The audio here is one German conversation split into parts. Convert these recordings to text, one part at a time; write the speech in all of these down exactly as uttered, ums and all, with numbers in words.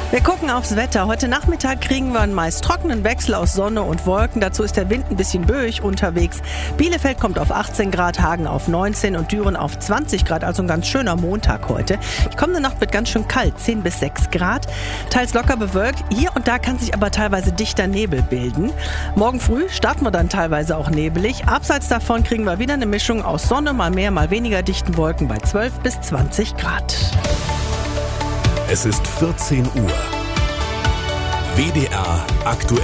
Wir gucken aufs Wetter. Heute Nachmittag kriegen wir einen meist trockenen Wechsel aus Sonne und Wolken. Dazu ist der Wind ein bisschen böig unterwegs. Bielefeld kommt auf achtzehn Grad, Hagen auf neunzehn und Düren auf zwanzig Grad. Also ein ganz schöner Montag heute. Die kommende Nacht wird ganz schön kalt, zehn bis sechs Grad. Teils locker bewölkt. Hier und da kann sich aber teilweise dichter Nebel bilden. Morgen früh starten wir dann teilweise auch nebelig. Abseits davon kriegen wir wieder eine Mischung aus Sonne, mal mehr, mal weniger dichten Wolken bei zwölf bis zwanzig Grad. Es ist vierzehn Uhr. W D R aktuell.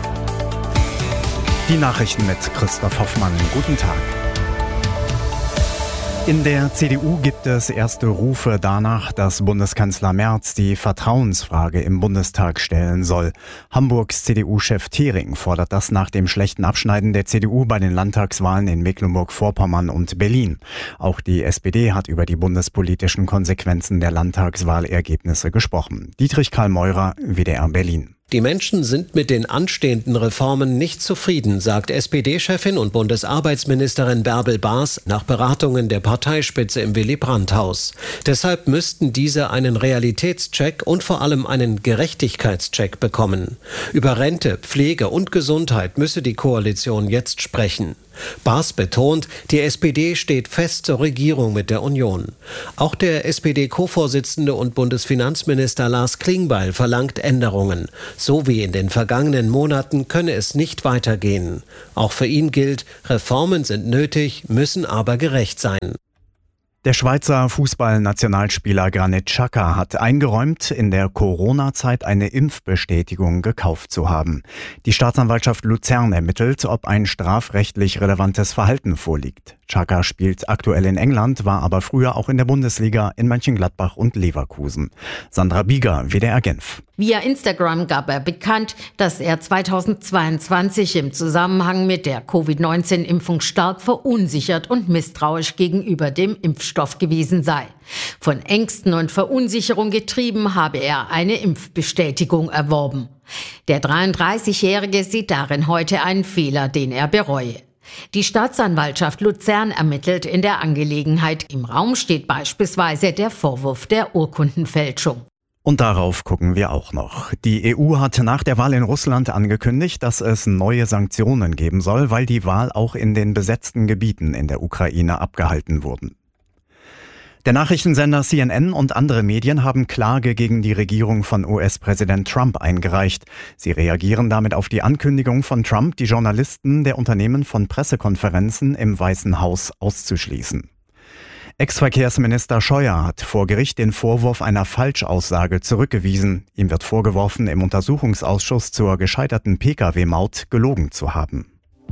Die Nachrichten mit Christoph Hoffmann. Guten Tag. In der C D U gibt es erste Rufe danach, dass Bundeskanzler Merz die Vertrauensfrage im Bundestag stellen soll. Hamburgs C D U-Chef Thering fordert das nach dem schlechten Abschneiden der C D U bei den Landtagswahlen in Mecklenburg-Vorpommern und Berlin. Auch die S P D hat über die bundespolitischen Konsequenzen der Landtagswahlergebnisse gesprochen. Dietrich Karl Meurer, W D R Berlin. Die Menschen sind mit den anstehenden Reformen nicht zufrieden, sagt S P D-Chefin und Bundesarbeitsministerin Bärbel Baas nach Beratungen der Parteispitze im Willy-Brandt-Haus. Deshalb müssten diese einen Realitätscheck und vor allem einen Gerechtigkeitscheck bekommen. Über Rente, Pflege und Gesundheit müsse die Koalition jetzt sprechen. Baas betont, die S P D steht fest zur Regierung mit der Union. Auch der S P D-Co-Vorsitzende und Bundesfinanzminister Lars Klingbeil verlangt Änderungen. So wie in den vergangenen Monaten könne es nicht weitergehen. Auch für ihn gilt, Reformen sind nötig, müssen aber gerecht sein. Der Schweizer Fußballnationalspieler Granit Xhaka hat eingeräumt, in der Corona-Zeit eine Impfbestätigung gekauft zu haben. Die Staatsanwaltschaft Luzern ermittelt, ob ein strafrechtlich relevantes Verhalten vorliegt. Xhaka spielt aktuell in England, war aber früher auch in der Bundesliga in Mönchengladbach und Leverkusen. Sandra Bieger, W D R Genf. Via Instagram gab er bekannt, dass er zweitausendzweiundzwanzig im Zusammenhang mit der Covid neunzehn Impfung stark verunsichert und misstrauisch gegenüber dem Impfstoff gewesen sei. Von Ängsten und Verunsicherung getrieben habe er eine Impfbestätigung erworben. Der dreiunddreißigjährige sieht darin heute einen Fehler, den er bereue. Die Staatsanwaltschaft Luzern ermittelt in der Angelegenheit. Im Raum steht beispielsweise der Vorwurf der Urkundenfälschung. Und darauf gucken wir auch noch. Die E U hat nach der Wahl in Russland angekündigt, dass es neue Sanktionen geben soll, weil die Wahl auch in den besetzten Gebieten in der Ukraine abgehalten wurden. Der Nachrichtensender C N N und andere Medien haben Klage gegen die Regierung von U S-Präsident Trump eingereicht. Sie reagieren damit auf die Ankündigung von Trump, die Journalisten der Unternehmen von Pressekonferenzen im Weißen Haus auszuschließen. Ex-Verkehrsminister Scheuer hat vor Gericht den Vorwurf einer Falschaussage zurückgewiesen. Ihm wird vorgeworfen, im Untersuchungsausschuss zur gescheiterten P K W-Maut gelogen zu haben.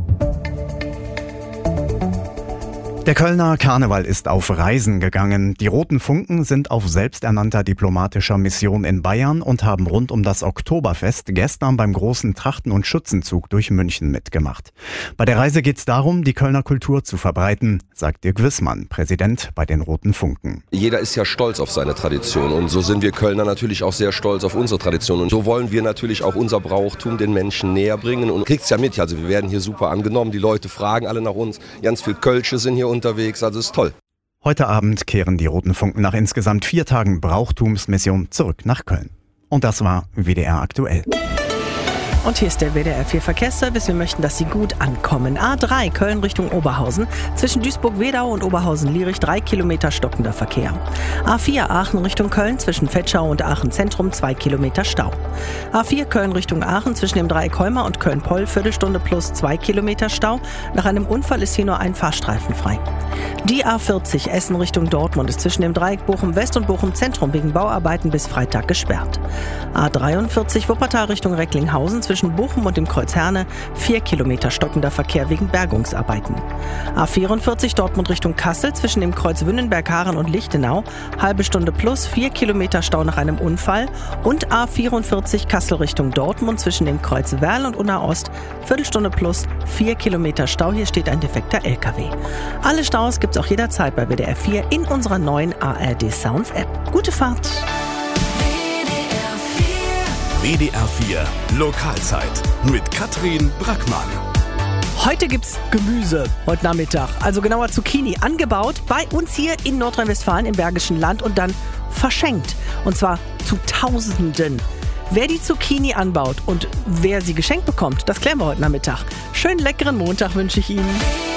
Der Kölner Karneval ist auf Reisen gegangen. Die Roten Funken sind auf selbsternannter diplomatischer Mission in Bayern und haben rund um das Oktoberfest gestern beim großen Trachten- und Schützenzug durch München mitgemacht. Bei der Reise geht es darum, die Kölner Kultur zu verbreiten, sagt Dirk Wissmann, Präsident bei den Roten Funken. Jeder ist ja stolz auf seine Tradition und so sind wir Kölner natürlich auch sehr stolz auf unsere Tradition. Und so wollen wir natürlich auch unser Brauchtum den Menschen näher bringen und kriegt's ja mit. Also wir werden hier super angenommen, die Leute fragen alle nach uns, ganz viel Kölsche sind hier unterwegs, also ist toll. Heute Abend kehren die Roten Funken nach insgesamt vier Tagen Brauchtumsmission zurück nach Köln. Und das war W D R aktuell. Und hier ist der W D R vier Verkehrsservice. Wir möchten, dass Sie gut ankommen. A drei Köln Richtung Oberhausen. Zwischen Duisburg-Wedau und Oberhausen-Lierich drei Kilometer stockender Verkehr. A vier Aachen Richtung Köln zwischen Vetschau und Aachen Zentrum zwei Kilometer Stau. A vier Köln Richtung Aachen zwischen dem Dreieck Heuma und Köln-Poll Viertelstunde plus zwei Kilometer Stau. Nach einem Unfall ist hier nur ein Fahrstreifen frei. Die A vierzig Essen Richtung Dortmund ist zwischen dem Dreieck Bochum-West und Bochum-Zentrum wegen Bauarbeiten bis Freitag gesperrt. A dreiundvierzig Wuppertal Richtung Recklinghausen zwischen Bochum und dem Kreuz Herne vier Kilometer stockender Verkehr wegen Bergungsarbeiten. A vierundvierzig Dortmund Richtung Kassel zwischen dem Kreuz Wünnenberg-Haaren und Lichtenau halbe Stunde plus vier Kilometer Stau nach einem Unfall und A vierundvierzig Kassel Richtung Dortmund zwischen dem Kreuz Werl und Unna Ost Viertelstunde plus vier Kilometer Stau. Hier steht ein defekter L K W. Alle Staus gibt's auch jederzeit bei W D R vier in unserer neuen A R D Sounds App. Gute Fahrt! W D R vier Lokalzeit mit Katrin Brackmann. Heute gibt's Gemüse, heute Nachmittag, also genauer Zucchini, angebaut bei uns hier in Nordrhein-Westfalen im Bergischen Land und dann verschenkt. Und zwar zu Tausenden. Wer die Zucchini anbaut und wer sie geschenkt bekommt, das klären wir heute Nachmittag. Schönen leckeren Montag wünsche ich Ihnen.